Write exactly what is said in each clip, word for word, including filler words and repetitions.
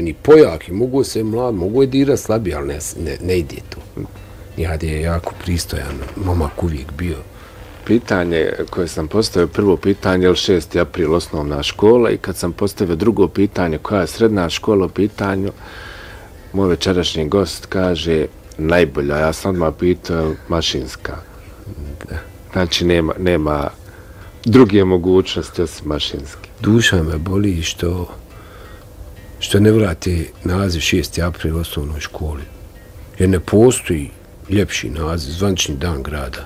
ni pojaki, mogu se mlad, mogu je dirati slabije, ali ne, ne, ne ide to. Njad je jako pristojan, momak uvijek bio. Pitanje koje sam postavio, prvo pitanje, je šesti april osnovna škola, i kad sam postavio drugo pitanje, koja je srednja škola u pitanju, moj večerašnji gost kaže najbolja. Ja sam odmah pitao mašinska. Da. Znači nema, nema druge mogućnosti osim mašinske. Duša me boli što, što ne vrati naziv šesti april osnovnoj školi. Jer ne postoji ljepši naziv, zvanični dan grada.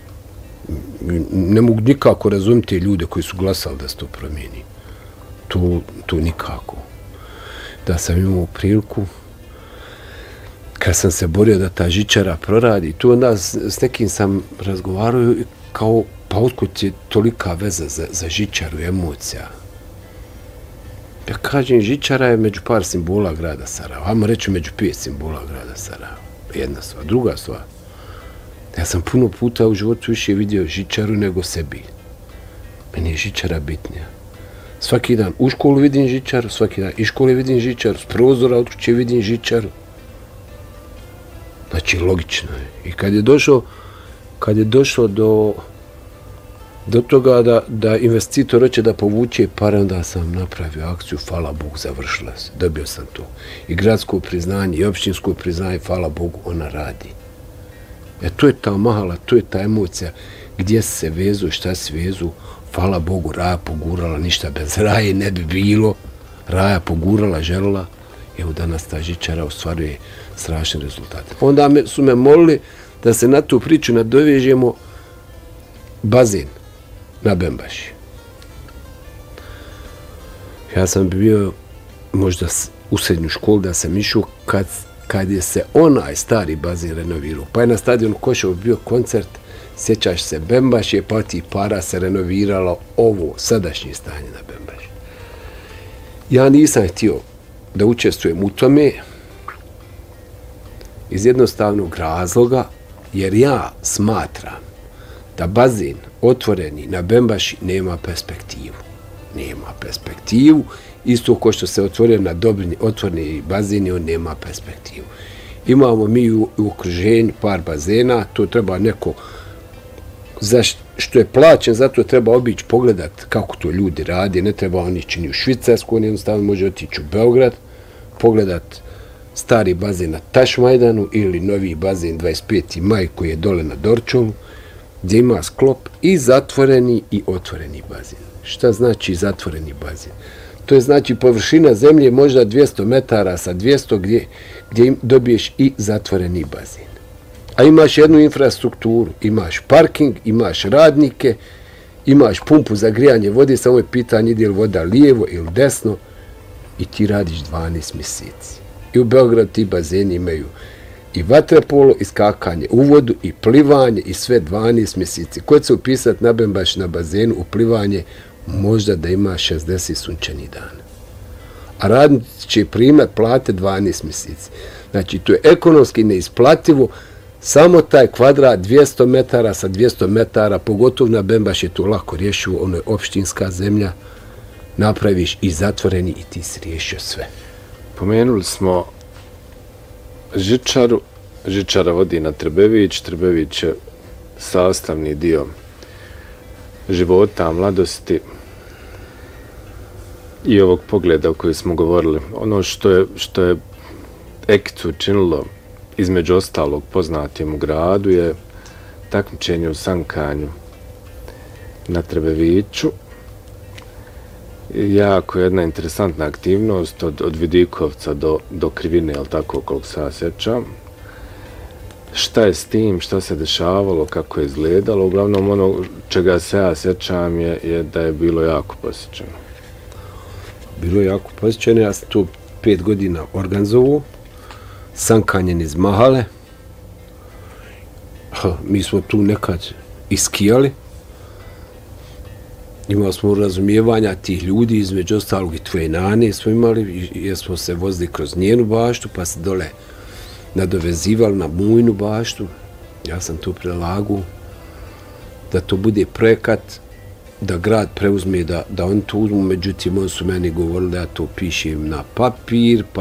Ne mogu nikako razumjeti ljude koji su glasali da se to promijeni. To, to nikako. Da sam imao priliku, kad sam se borio da ta žičara proradi, tu onda s, s nekim sam razgovarao kao, pa otkud je tolika veza za, za žičaru, emocija. Ja kažem, žičara je među par simbola grada Sarajeva. Ajmo reći među pet simbola grada Sarajeva. Jedna stvar. Druga stvar. Ja sam puno puta u životu više vidio žičaru nego sebi. Meni je žičara bitnija. Svaki dan u školu vidim žičaru, svaki dan iz škole vidim žičaru, s prozora od kuće vidim žičaru. Znači, logično je. I kad je došlo, kad je došlo do, do toga da, da investitor hoće da povuče pare, onda sam napravio akciju, hvala Bogu, završila se. Dobio sam to. I gradsko priznanje, i općinsko priznanje, hvala Bogu, ona radi. E, to je ta mahala, to je ta emocija gdje se vezu, šta se vezu. Hvala Bogu, Raja pogurala, ništa bez Raje ne bi bilo. Raja pogurala, želila. Evo danas ta žičara ostvaruje strašne rezultate. Onda me, su me molili da se na tu priču nadovežemo bazen na Bembaši. Ja sam bio možda u srednju školu da sam išao kad, kad je se onaj stari bazen renovirao. Pa je na stadionu Koševo bio koncert, sjećaš se Bembaše, pa ti para se renoviralo ovo sadašnje stanje na Bembaši. Ja nisam htio da učestvujem u tome iz jednostavnog razloga, jer ja smatram da bazen otvoreni na Bembaši nema perspektivu. Nema perspektivu, isto kao što se otvorio na Dobrini otvoreni bazen, on nema perspektivu. Imamo mi u, u okruženju par bazena, to treba neko za što je plaćen, zato treba obići pogledat kako to ljudi radi, ne treba oni čini u Švicarsku, on jednostavno može otići u Beograd, pogledat stari bazen na Tašmajdanu ili novi bazen dvadeset peti maj koji je dole na Dorčolu, gdje ima sklop i zatvoreni i otvoreni bazen. Šta znači zatvoreni bazen? To je znači površina zemlje možda dvjesto metara sa dvjesto gdje, gdje dobiješ i zatvoreni bazen. A imaš jednu infrastrukturu, imaš parking, imaš radnike, imaš pumpu za grijanje vode, samo je pitanje ide li voda lijevo ili desno i ti radiš dvanaest mjeseci. I u Beogradu ti bazeni imaju i vaterpolo, i skakanje u vodu, i plivanje, i sve dvanaest mjeseci. Ko će se upisati na Bembaš na bazenu u plivanje, možda da ima šezdeset sunčanih dana. A radnici će primat plate dvanaest mjeseci. Znači, to je ekonomski neisplativo. Samo taj kvadrat dvjesto metara sa dvjesto metara, pogotovo na Bembaš je to lako rješivo, ono je opštinska zemlja, napraviš i zatvoreni i ti si riješio sve. Pomenuli smo žičaru, žičara vodi na Trbević, Trbević je sastavni dio života, mladosti i ovog pogleda o kojem smo govorili. Ono što je, što je Ekicu učinilo između ostalog poznatim u gradu je takmičenje u sankanju na Trbeviću. Jako jedna interesantna aktivnost od, od Vidikovca do, do Krivine, ali tako koliko se ja sjećam. Šta je s tim, šta se dešavalo, kako je izgledalo. Uglavnom ono čega se ja sjećam je, je da je bilo jako posjećeno. Bilo je jako posjećeno, ja sam to pet godina organizovao. Sankanjen iz Mahale. Ha, mi smo tu nekad iskijali. Imali smo razumijevanja tih ljudi, između ostalog i tvoje nane smo imali, jer smo se vozili kroz njenu baštu, pa se dole nadovezivali na mujnu baštu. Ja sam tu prelagao da to bude projekat, da grad preuzme, da, da oni to uzmu, međutim, oni su meni govorili da ja to pišem na papir, pa